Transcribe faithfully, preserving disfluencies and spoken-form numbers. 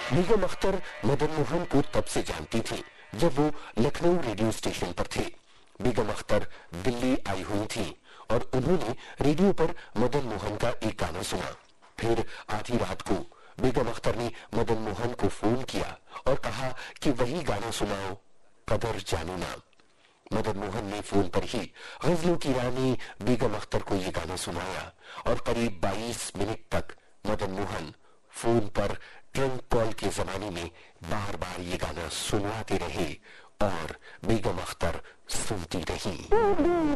बेगम अख्तर मदन मोहन को तब से जानती थी जब वो लखनऊ रेडियो स्टेशन पर थे। बेगम अख्तर दिल्ली आई हुई थी और उन्होंने रेडियो पर मदन मोहन का एक गाना सुना। फिर आधी रात को बेगम अख्तर ने मदन मोहन को फोन किया और कहा कि वही गाना सुनाओ, कदर जानो ना। मदन मोहन ने फोन पर ही गजलों की रानी बेगम अख्तर को ये गाना सुनाया और करीब बाईस मिनट तक मदन मोहन फोन पर ट्रंक कॉल के जमाने में बार बार ये गाना सुनवाते रहे और बेगम अख्तर सुनती रही।